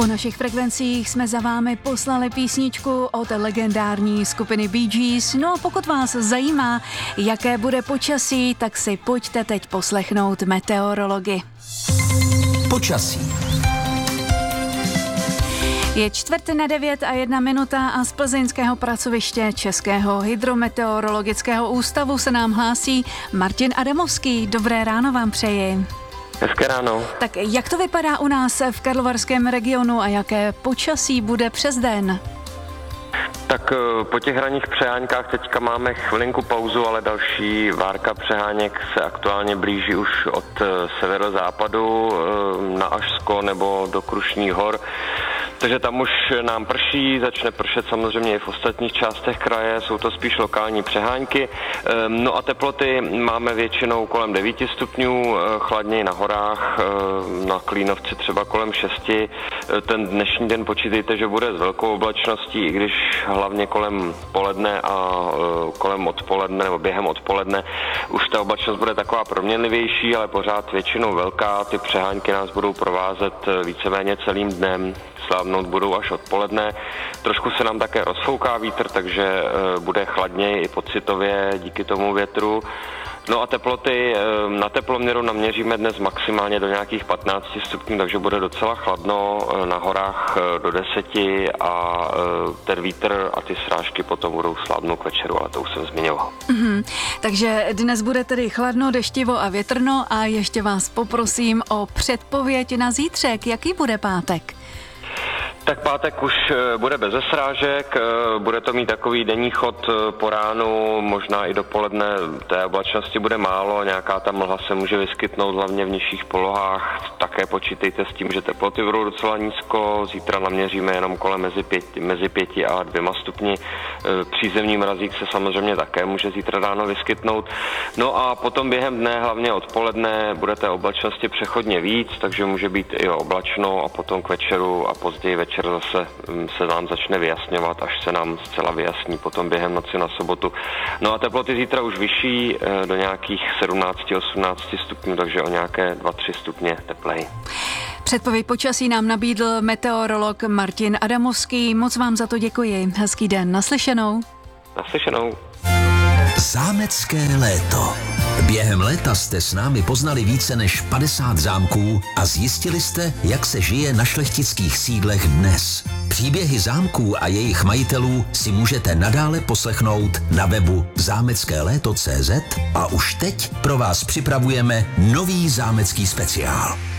Po našich frekvencích jsme za vámi poslali písničku od legendární skupiny Bee Gees. No a pokud vás zajímá, jaké bude počasí, tak si pojďte teď poslechnout meteorology. Počasí. Je 8:45 a z plzeňského pracoviště Českého hydrometeorologického ústavu se nám hlásí Martin Adamovský. Dobré ráno vám přeji. Hezké ráno. Tak jak to vypadá u nás v karlovarském regionu a jaké počasí bude přes den? Tak po těch ranních přeháňkách teďka máme chvilinku pauzu, ale další várka přeháněk se aktuálně blíží už od severozápadu na Ašsko nebo do Krušných hor. Takže tam už nám prší, začne pršet samozřejmě i v ostatních částech kraje, jsou to spíš lokální přehánky. No a teploty máme většinou kolem 9 stupňů, chladněji na horách, na Klínovci třeba kolem 6. Ten dnešní den počítejte, že bude s velkou oblačností, i když hlavně kolem poledne a kolem odpoledne nebo během odpoledne už ta oblačnost bude taková proměnlivější, ale pořád většinou velká. Ty přehánky nás budou provázet víceméně celým dnem. Slábnout budou až odpoledne. Trošku se nám také rozfouká vítr, takže bude chladněji i pocitově díky tomu větru. No a teploty na teploměru naměříme dnes maximálně do nějakých 15 stupňů, takže bude docela chladno, na horách do 10 a ten vítr a ty srážky potom budou slábnout k večeru, ale to už jsem zmiňoval. Takže dnes bude tedy chladno, deštivo a větrno a ještě vás poprosím o předpověď na zítřek. Jaký bude pátek? Tak pátek už bude bez srážek, bude to mít takový denní chod po ránu, možná i dopoledne té oblačnosti bude málo, nějaká ta mlha se může vyskytnout hlavně v nižších polohách, také počítejte s tím, že teploty budou docela nízko, zítra naměříme jenom kolem mezi 5 a 2 stupni, přízemní mrazík se samozřejmě také může zítra ráno vyskytnout, no a potom během dne, hlavně odpoledne, bude té oblačnosti přechodně víc, takže může být i oblačno a potom k večeru a později večer zase se nám začne vyjasňovat, až se nám zcela vyjasní potom během noci na sobotu. No a teploty zítra už vyšší do nějakých 17-18 stupňů, takže o nějaké 2-3 stupně tepleji. Předpověď počasí nám nabídl meteorolog Martin Adamovský. Moc vám za to děkuji. Hezký den. Naslyšenou. Naslyšenou. Zámecké léto. Během léta jste s námi poznali více než 50 zámků a zjistili jste, jak se žije na šlechtických sídlech dnes. Příběhy zámků a jejich majitelů si můžete nadále poslechnout na webu zámeckéléto.cz a už teď pro vás připravujeme nový zámecký speciál.